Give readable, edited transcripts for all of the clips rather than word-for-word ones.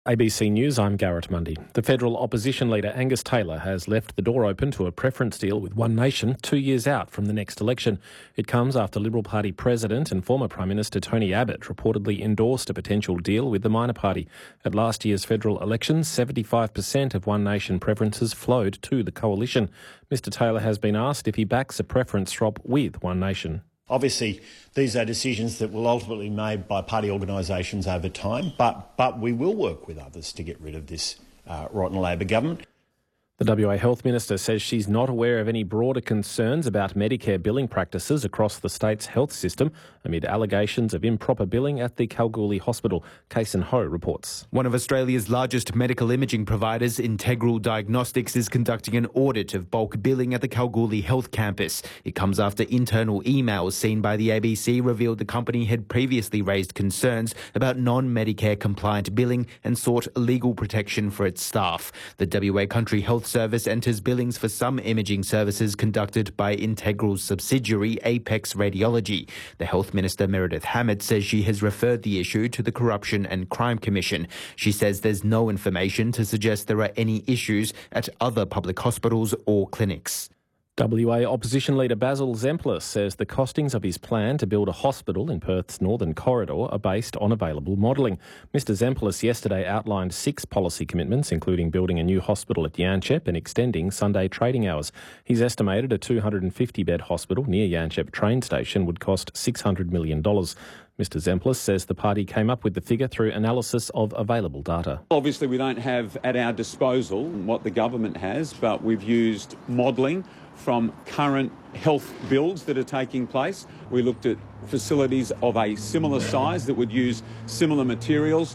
ABC News, I'm Garrett Mundy. The federal opposition leader Angus Taylor has left the door open to a preference deal with One Nation 2 years out from the next election. It comes after Liberal Party President and former Prime Minister Tony Abbott reportedly endorsed a potential deal with the minor party. At last year's federal elections, 75% of One Nation preferences flowed to the coalition. Mr Taylor has been asked if he backs a preference swap with One Nation. Obviously, these are decisions that will ultimately be made by party organisations over time, but we will work with others to get rid of this rotten Labor government. The WA Health Minister says she's not aware of any broader concerns about Medicare billing practices across the state's health system amid allegations of improper billing at the Kalgoorlie Hospital. Kason Ho reports. One of Australia's largest medical imaging providers, Integral Diagnostics, is conducting an audit of bulk billing at the Kalgoorlie Health Campus. It comes after internal emails seen by the ABC revealed the company had previously raised concerns about non-Medicare compliant billing and sought legal protection for its staff. The WA Country Health Service enters billings for some imaging services conducted by Integral's subsidiary Apex Radiology. The Health Minister Meredith Hammett says she has referred the issue to the Corruption and Crime Commission. She says there's no information to suggest there are any issues at other public hospitals or clinics. WA opposition leader Basil Zempilas says the costings of his plan to build a hospital in Perth's Northern Corridor are based on available modelling. Mr Zempilas yesterday outlined 6 policy commitments, including building a new hospital at Yanchep and extending Sunday trading hours. He's estimated a 250-bed hospital near Yanchep train station would cost $600 million. Mr Zempilas says the party came up with the figure through analysis of available data. Obviously, we don't have at our disposal what the government has, but we've used modelling from current health builds that are taking place. We looked at facilities of a similar size that would use similar materials.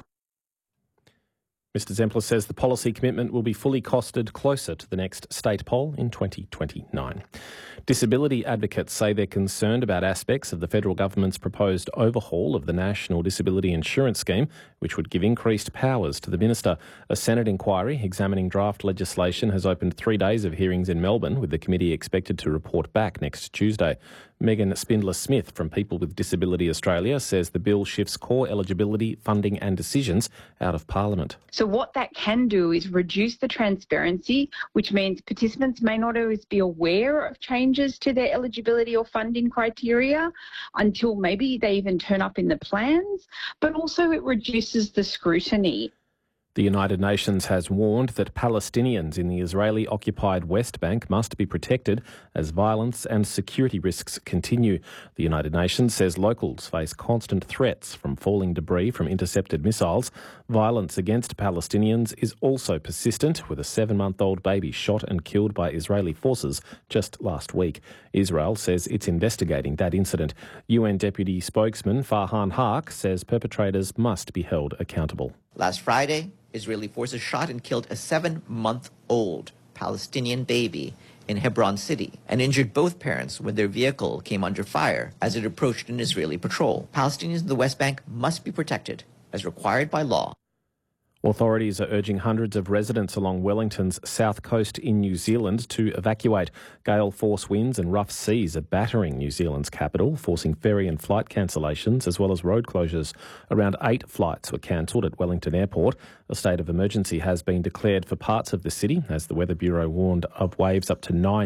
Mr Zempilas says the policy commitment will be fully costed closer to the next state poll in 2029. Disability advocates say they're concerned about aspects of the federal government's proposed overhaul of the National Disability Insurance Scheme, which would give increased powers to the minister. A Senate inquiry examining draft legislation has opened 3 days of hearings in Melbourne, with the committee expected to report back next Tuesday. Megan Spindler-Smith from People with Disability Australia says the bill shifts core eligibility, funding and decisions out of Parliament. So what that can do is reduce the transparency, which means participants may not always be aware of changes to their eligibility or funding criteria until maybe they even turn up in the plans, but also it reduces the scrutiny. The United Nations has warned that Palestinians in the Israeli-occupied West Bank must be protected as violence and security risks continue. The United Nations says locals face constant threats from falling debris from intercepted missiles. Violence against Palestinians is also persistent, with a 7-month-old baby shot and killed by Israeli forces just last week. Israel says it's investigating that incident. UN Deputy Spokesman Farhan Haq says perpetrators must be held accountable. Last Friday, Israeli forces shot and killed a 7-month-old Palestinian baby in Hebron City and injured both parents when their vehicle came under fire as it approached an Israeli patrol. Palestinians in the West Bank must be protected as required by law. Authorities are urging hundreds of residents along Wellington's south coast in New Zealand to evacuate. Gale force winds and rough seas are battering New Zealand's capital, forcing ferry and flight cancellations as well as road closures. Around 8 flights were cancelled at Wellington Airport. A state of emergency has been declared for parts of the city as the Weather Bureau warned of waves up to 9